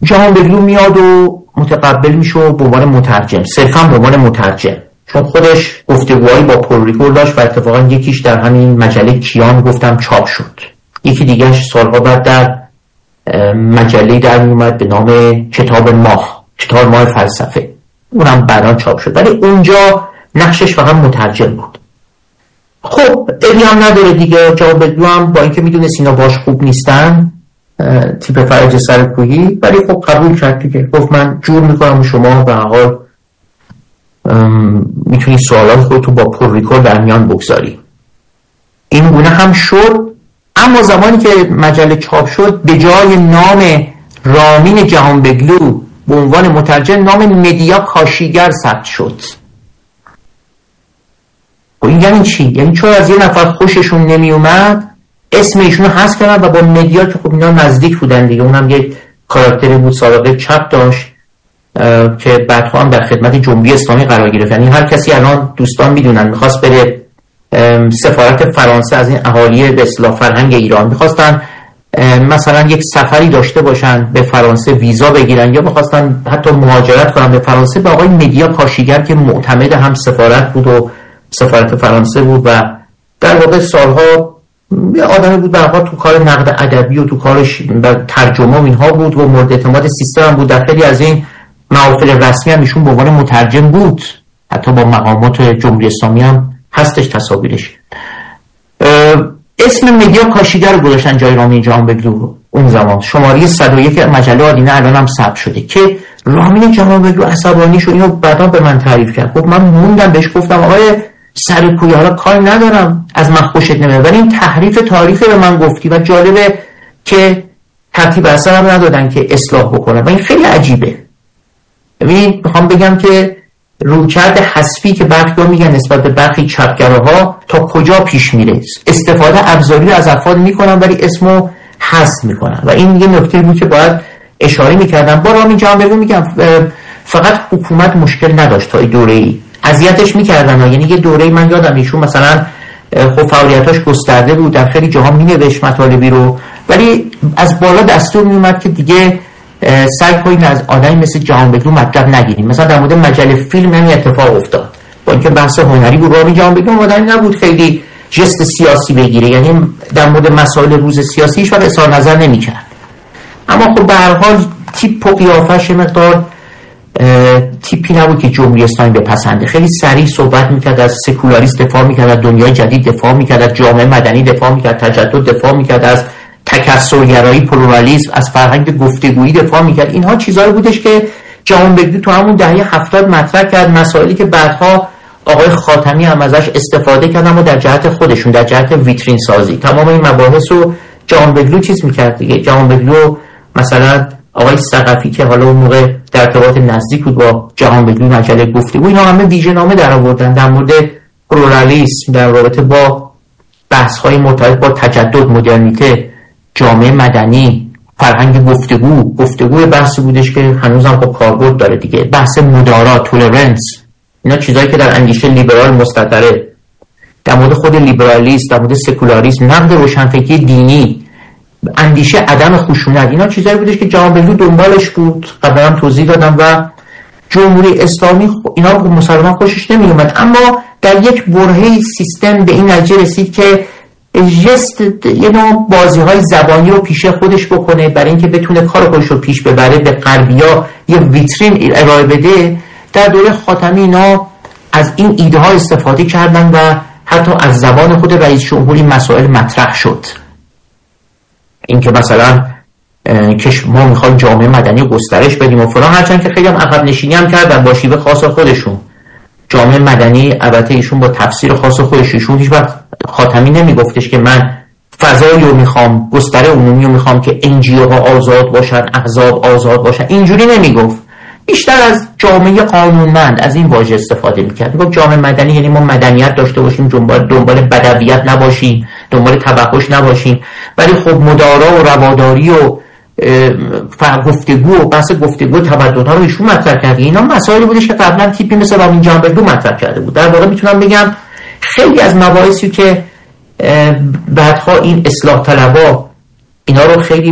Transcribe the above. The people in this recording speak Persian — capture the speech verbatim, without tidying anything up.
جهانبگلو میاد و متقبل میشه و به عنوان مترجم، صرفا به عنوان مترجم، چون خودش گفتگوهایی با پولریکور داشت و اتفاقا یکیش در همین مجله کیان گفتم چاپ شد، یکی دیگهش سالها بعد در مجله در میومد به نام کتاب ماه، کتاب ماه فلسفه، اونم بعدا چاپ شد، ولی اونجا نقشش فقط مترجم بود. خب ابی هم نداره دیگه، جهانبگلو هم با اینکه میدونه اینا باش خوب نیستن، تیپ فرج سرکوهی، ولی خب قبول کرد دیگه، گفت من جور میکنم شما به حال میتونی سوالات خودتو با پولریکور در میان بگذاری. این گونه هم شد، اما زمانی که مجله چاپ شد به جای نام رامین جهانبگلو به عنوان مترجم نام مدیا کاشیگر ثبت شد. و این یعنی چی؟ یعنی چون از یه نفر خوششون نمی اومد اسم ایشونو حذف کردن و با مدیا که خب اینا نزدیک بودن دیگه، اونم یک کاراکتری بود سابقه چپ داشت که بعدها هم در خدمت جنبی اسلامی قرار گرفت. یعنی هر کسی الان دوستان میدونن میخواست بره سفارت فرانسه از این اهالی به اصطلاح فرهنگ ایران میخواستن مثلا یک سفری داشته باشن به فرانسه ویزا بگیرن یا میخواستن حتی مهاجرت کنن به فرانسه، به آقای مدیا کاشیگر که معتمد هم سفارت بود و سفارت فرانسه بود و در واقع سالها یه آدمی بود برها تو کار نقد ادبی و تو کار ترجمه و اینها بود و مورد اعتماد سیستم هم بود. در خیلی از این محافل رسمی هم ایشون به عنوان مترجم بود، حتی با مقامات جمهوری اسلامی هم هستش تصاویرش. اسم مدیا کاشیگر رو گذاشتن جای رامین جهانبگلو. اون زمان شماره صد و یک مجله آدینه الان هم ثبت شده که رامین جهانبگلو عصبانی شد، اینو بعدا به من تعریف کرد. خب من موندم بهش گفتم آقای سرکوی حالا کار ندارم از من خوشت نمیاد، ولی این تحریف تاریخ به من گفتی و جالبه که ترتیب اثر هم ندادن که اصلاح بکنن و این خیلی عجیبه. ببین میخوام بگم که رویکرد حذفی که برخی‌ها میگن نسبت به برخی چپگراها تا کجا پیش میره، استفاده ابزاری از افراد میکنن ولی اسمو حذف میکنن و این یه نکته بود که باید اشاره میکردم. با رامین جهانبگلو میگم فقط حکومت مشکل نداشت، تا دوره‌ای اذیتش میکردن، یعنی یه دوره‌ای من یادم ایشون مثلا خب فعالیتاش گسترده بود، در خیلی جاها مینوشت مطالبی رو، ولی از بالا دستور میومد که دیگه سعی کنید از آدمی مثل جهانبگلو مطلب نگیریم. مثلا در مورد مجله فیلم همین اتفاق افتاد، با اینکه بحث هنری بود رامین جهانبگلو آدمی نبود خیلی جست سیاسی بگیره، یعنی در مورد مسائل روز سیاسیش و اظهار نظر نمیکرد، اما خب به هر حال تیپ و قیافش مقدار تیپی نبود که جمهوری اسلامی بپسنده. خیلی سریع صحبت میکرد، از سکولاریسم دفاع میکرد، از دنیای جدید دفاع میکرد، از جامعه مدنی دفاع میکرد، تجدد دفاع میکرد، از تکثرگرایی، پلورالیسم، از فرهنگ گفتگویی دفاع میکرد. اینها چیزایی بودش که جهانبگلو تو همون دهه هفتاد مطرح کرد، مسائلی که بعدها آقای خاتمی هم ازش استفاده کردن و در جهت خودشون، در جهت ویترین سازی تمام این مباحث رو جهانبگلو چیز میکرد دیگه. جهانبگلو مثلا آقای ثقفی که حالا اون موقع در ارتباط نزدیک بود با جهانبگلو مجله گفتگو، اینا همه ویژه‌نامه در آوردن در مورد پلورالیسم، در رابطه با بحث‌های مرتبط با تجدد، مدرنیته، جامعه مدنی، فرهنگ گفتگو. گفتگو بحثی بودش که هنوزم خب کاربرد داره دیگه، بحث مدارا، تولرنس، اینا چیزایی که در اندیشه لیبرال مستتره. در مورد خود لیبرالیسم، در مورد سکولاریسم، نقد روشنفکری دینی، اندیشه عدم خشونت، اینا چیزایی بودش که جهانبگلو دنبالش بود، قبلا هم توضیح دادم. و جمهوری اسلامی اینا رو مسلمان خوشش نمیومد، اما در یک برهه سیستم به این نتیجه رسید که جست یه نوع بازی‌های زبانی رو پیش خودش بکنه برای اینکه بتونه کار خودش رو پیش ببره، به غربی‌ها یه ویترین ارائه بده. در دوره خاتمی اینا از این ایده ها استفاده کردن و حتی از زبان خود رئیس جمهوری مسائل مطرح شد، اینکه مثلا که ما میخوایم جامعه مدنی رو گسترش بدیم و فلان، هرچند که خیلی هم عقب نشینی هم کردن با شیوه خاص خودشون. جامعه مدنی البته ایشون با تفسیر خاص خودش، ایشون هیچ وقت خاتمی نمیگفتش که من فضایی رو میخوام، گستره عمومی رو میخوام که انجیو ها آزاد باشن، احزاب آزاد باشن، اینجوری نمیگفت. بیشتر از جامعه قانونمند از این واژه استفاده میکرد. میگفت جامعه مدنی یعنی ما مدنیت داشته باشیم، دنبال دنبال بدویت نباشیم، دنبال تبخش نباشیم، ولی خب مدارا و رواداری و گفتگو و بحث گفتگو تبددها رو ایشون مطرح کرد. اینا مسائلی بودش که قبلا تیپی مثل رامین جهانبگلو مطرح کرده بود. در واقع میتونم بگم خیلی از مباحثی که بعدها این اصلاح طلبها اینا رو خیلی